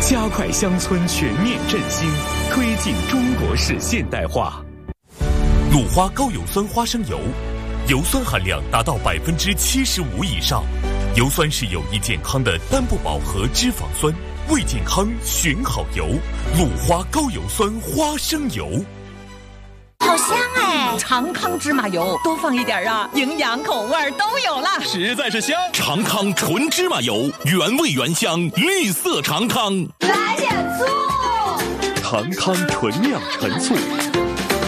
加快乡村全面振兴，推进中国式现代化。 鲁花高有酸花生油，油酸含量达到75%以上，油酸是有益健康的单不饱和脂肪酸，为健康选好油。鲁花高有酸花生油。 好香哎！长康芝麻油多放一点啊，营养口味都有了， 实在是香。长康纯芝麻油，原味原香，绿色长康。 来点醋。 长康纯酿陈醋